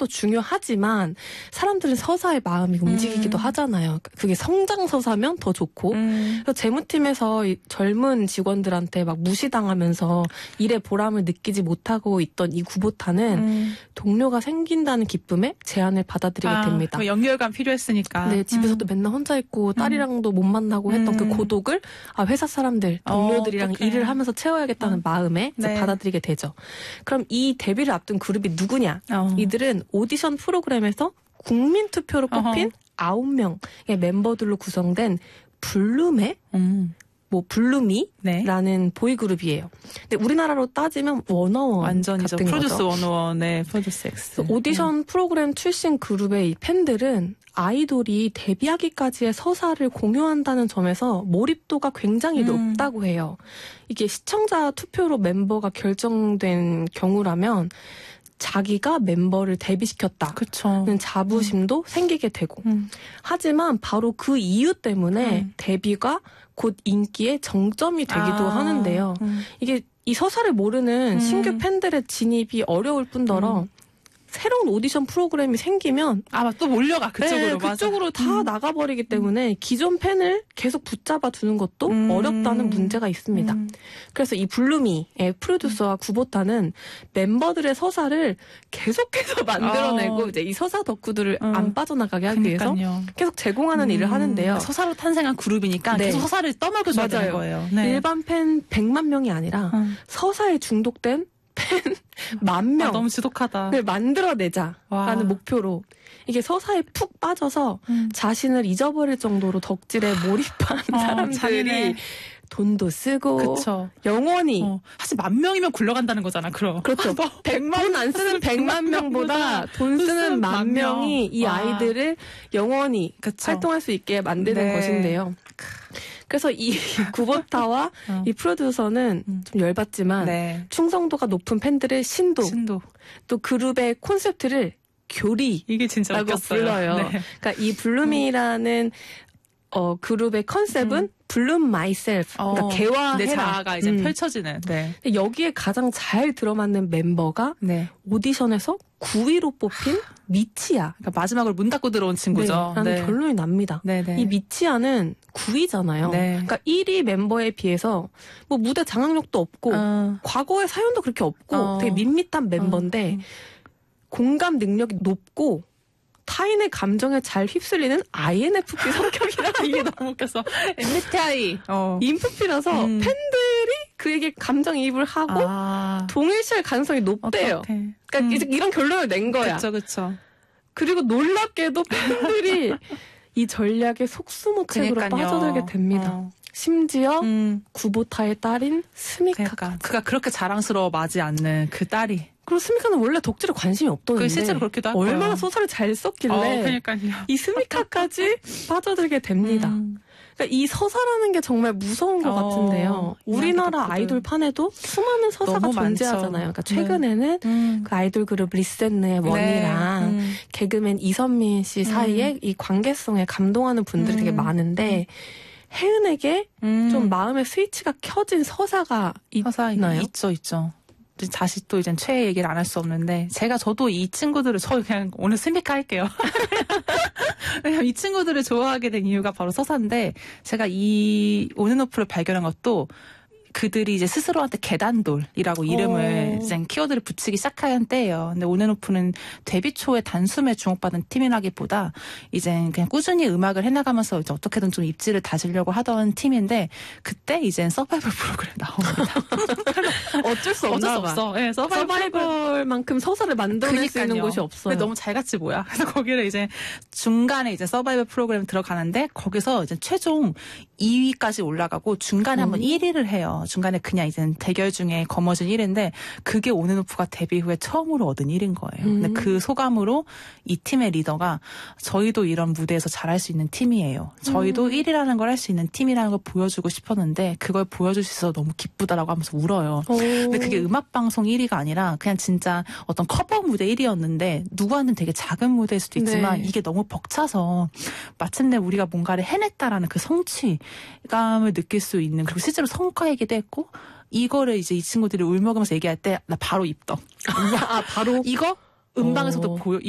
것도 중요하지만 사람들은 서사의 마음이 움직이기도 하잖아요. 그게 성장 서사면 더 좋고 그래서 재무팀에서 이 젊은 직원들한테 막 무시당하면서 일의 보람을 느끼지 못하고 있던 이 구보타는 동료가 생긴다는 기쁨에 제안을 받아들이게 됩니다. 연결감 필요했으니까. 네, 집에서도 맨날 혼자 있고 딸이랑도 못 만나고 했던 그 고독을 회사 사람들, 동료들이랑 일을 하면서 채워야겠다는 마음에 이제 받아들이게 되죠. 그럼 이 데뷔를 앞둔 그룹이 누구냐? 이들은 오디션 프로그램에서 국민 투표로 뽑힌 9명의 멤버들로 구성된 블룸의 블루미라는 보이그룹이에요. 근데 우리나라로 따지면 워너원 완전이죠. 같은 프로듀스 거죠. 101의 프로듀스 X. 오디션 프로그램 출신 그룹의 이 팬들은 아이돌이 데뷔하기까지의 서사를 공유한다는 점에서 몰입도가 굉장히 높다고 해요. 이게 시청자 투표로 멤버가 결정된 경우라면 자기가 멤버를 데뷔시켰다는 자부심도 생기게 되고 하지만 바로 그 이유 때문에 데뷔가 곧 인기의 정점이 되기도 하는데요. 이게 이 서사를 모르는 신규 팬들의 진입이 어려울 뿐더러 새로운 오디션 프로그램이 생기면 또 몰려가 그쪽으로. 네, 그쪽으로 다 나가버리기 때문에 기존 팬을 계속 붙잡아 두는 것도 어렵다는 문제가 있습니다. 그래서 이 블루미의 프로듀서와 구보타는 멤버들의 서사를 계속해서 만들어내고 이제 이 서사 덕후들을 안 빠져나가게 하기 위해서 계속 제공하는 일을 하는데요. 서사로 탄생한 그룹이니까 계속 서사를 떠먹여줘야 되는 거예요. 네. 일반 팬 100만 명이 아니라 서사에 중독된 팬 10,000명. 너무 지독하다. 를 만들어내자라는 목표로 이게 서사에 푹 빠져서 자신을 잊어버릴 정도로 덕질에 몰입한 사람들이 돈도 쓰고 영원히 사실 10,000명이면 굴러간다는 거잖아. 그럼. 그렇죠. 돈 안 쓰는 100만 명보다 돈 쓰는 10,000명이 이 아이들을 영원히 활동할 수 있게 만드는 것인데요. 그래서 이 구보타와 이 프로듀서는 좀 열받지만 충성도가 높은 팬들의 신도. 또 그룹의 콘셉트를 교리라고 이게 진짜 웃겼어요. 불러요. 네. 그러니까 이 블룸이라는 그룹의 컨셉은 블룸 마이셀프. 그러니까 개화해라. 내 자아가 이제 펼쳐지는. 네. 여기에 가장 잘 들어맞는 멤버가 오디션에서 9위로 뽑힌 미치야. 그러니까 마지막으로 문 닫고 들어온 친구죠. 라는 결론이 납니다. 이 미치야는 9위잖아요. 그러니까 1위 멤버에 비해서 뭐 무대 장악력도 없고 과거의 사연도 그렇게 없고 되게 밋밋한 멤버인데 공감 능력이 높고 타인의 감정에 잘 휩쓸리는 INFP 성격이라 이게 너무 웃겼어. MBTI. 인프피라서 팬들이 그에게 감정이입을 하고 동일시할 가능성이 높대요. 그러니까 이런 결론을 낸 거야. 그렇죠. 그리고 놀랍게도 팬들이 이 전략에 속수무책으로 빠져들게 됩니다. 심지어 구보타의 딸인 스미카가. 그가 그렇게 자랑스러워하지 않는 그 딸이. 그리고 스미카는 원래 덕질에 관심이 없던데 실제로 그렇기도 하고요. 얼마나 소설을 잘 썼길래 이 스미카까지 빠져들게 됩니다. 그러니까 이 서사라는 게 정말 무서운 것 같은데요. 우리나라 아이돌판에도 수많은 서사가 존재하잖아요. 그러니까 최근에는 그 아이돌 그룹 리센느의 원이랑 개그맨 이선민 씨 사이에 이 관계성에 감동하는 분들이 되게 많은데 혜은에게 좀 마음의 스위치가 켜진 서사가 있나요? 있죠. 다시 또 이제 최애 얘기를 안 할 수 없는데 저도 이 친구들을 그냥 오늘 스미카 할게요. 왜냐면 이 친구들을 좋아하게 된 이유가 바로 서사인데 제가 이 온앤오프를 발견한 것도 그들이 이제 스스로한테 계단돌이라고 이름을 이제 키워드를 붙이기 시작한 때예요. 근데 온앤오프는 데뷔 초에 단숨에 주목받은 팀이라기보다 이제 그냥 꾸준히 음악을 해나가면서 이제 어떻게든 좀 입지를 다지려고 하던 팀인데 그때 이제 서바이벌 프로그램 나옵니다. 어쩔 수 없어. 네, 서바이벌만큼 서사를 만들어낼 수 있는 곳이 없어요. 근데 너무 잘같이 뭐야. 그래서 거기를 이제 중간에 이제 서바이벌 프로그램 들어가는데 거기서 이제 최종 2위까지 올라가고 중간에 한번 1위를 해요. 중간에 그냥 이제 대결 중에 거머쥔 1위인데 그게 온앤오프가 데뷔 후에 처음으로 얻은 1위인 거예요. 근데 그 소감으로 이 팀의 리더가 저희도 이런 무대에서 잘할 수 있는 팀이에요. 저희도 1위라는 걸 할 수 있는 팀이라는 걸 보여주고 싶었는데 그걸 보여줄 수 있어서 너무 기쁘다라고 하면서 울어요. 근데 그게 음악방송 1위가 아니라 그냥 진짜 어떤 커버 무대 1위였는데 누구한테는 되게 작은 무대일 수도 있지만 이게 너무 벅차서 마침내 우리가 뭔가를 해냈다라는 그 성취감을 느낄 수 있는 그리고 실제로 성과 얘기도 했고 이거를 이제 이 친구들이 울먹으면서 얘기할 때 나 바로 입덕. 바로 이거 음방에서도 보여.